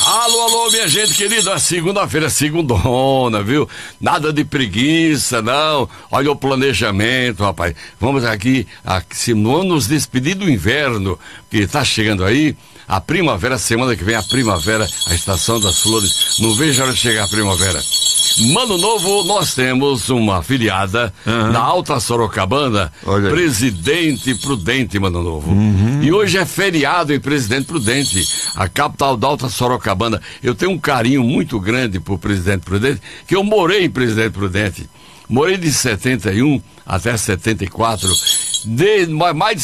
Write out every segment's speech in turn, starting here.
Alô, alô, minha gente querida, segunda-feira, segundona, viu? Nada de preguiça, não. Olha o planejamento, rapaz. Vamos aqui, se não nos despedir do inverno, que tá chegando aí, a primavera, semana que vem a primavera, a estação das flores. Não vejo a hora de chegar a primavera. Mano Novo, nós temos uma afiliada na Alta Sorocabana, Presidente Prudente, Mano Novo. E hoje é feriado em Presidente Prudente, a capital da Alta Sorocabana. Eu tenho um carinho muito grande por Presidente Prudente, que eu morei em Presidente Prudente. Morei de 71 até 74, de mais de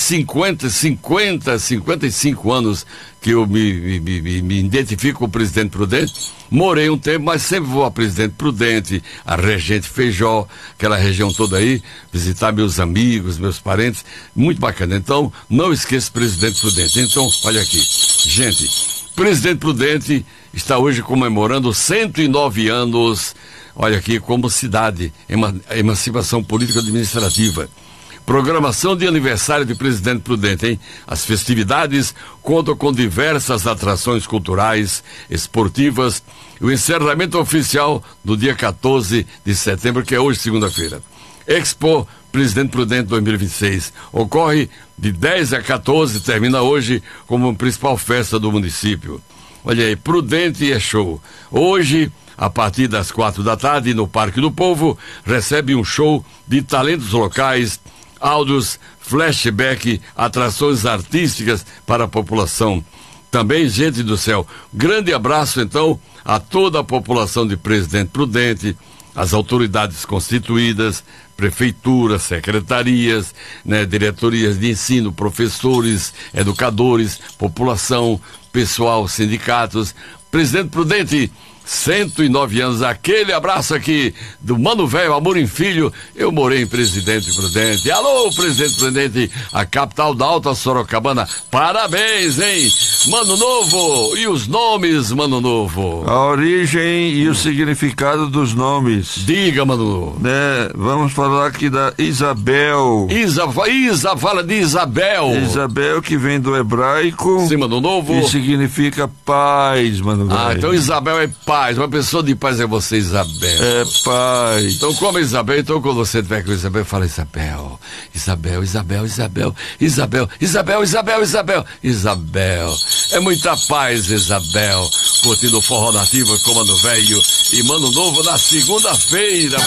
55 anos que eu me identifico com o Presidente Prudente. Morei um tempo, mas sempre vou a Presidente Prudente, a Regente Feijó, aquela região toda aí, visitar meus amigos, meus parentes, muito bacana. Então, não esqueça o Presidente Prudente. Então, olha aqui, gente, Presidente Prudente está hoje comemorando 109 anos, olha aqui, como cidade, emancipação política administrativa. Programação de aniversário de Presidente Prudente, hein? As festividades contam com diversas atrações culturais, esportivas, e o encerramento oficial do dia 14 de setembro, que é hoje, segunda-feira. Expo Presidente Prudente 2026 ocorre de 10 a 14, termina hoje como a principal festa do município. Olha aí, Prudente é show. Hoje, a partir das 4 da tarde, no Parque do Povo, recebe um show de talentos locais, áudios, flashback, atrações artísticas para a população. Também, gente do céu, grande abraço então a toda a população de Presidente Prudente, as autoridades constituídas, prefeituras, secretarias, diretorias de ensino, professores, educadores, população, pessoal, sindicatos. Presidente Prudente, 109 anos, aquele abraço aqui do Mano Velho, Amorim Filho. Eu morei em Presidente Prudente. Alô, Presidente Prudente, a capital da Alta Sorocabana. Parabéns, hein? Mano Novo, e os nomes, Mano Novo? A origem e o significado dos nomes. Diga, Mano. Vamos falar aqui da Isabel. Fala de Isabel. Isabel, que vem do hebraico. Sim, Mano Novo. E significa paz, Mano Velho. Então Isabel é paz. Uma pessoa de paz é você, Isabel. É paz. Então, como Isabel, então quando você estiver com Isabel, fala Isabel. Isabel, Isabel, Isabel, Isabel, Isabel, Isabel, Isabel, Isabel. É muita paz, Isabel. Curtindo o forró nativo com Mano Velho e Mano Novo na segunda-feira.